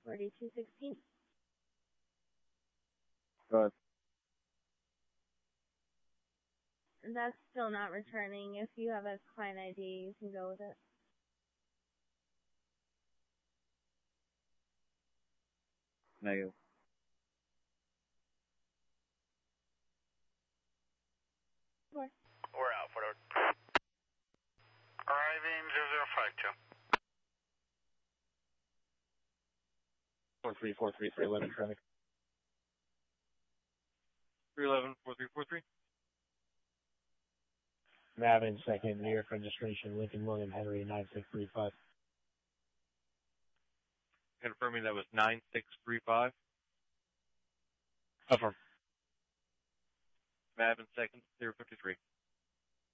4216. Go ahead. That's still not returning. If you have a client ID, you can go with it. Negative. Four. We're out, whatever. Arriving 0052. 4343 traffic. 311-4343. Mavin, second, New York registration, Lincoln William Henry, 9635. Confirming that was 9635. Affirm. Mavin, second, 053.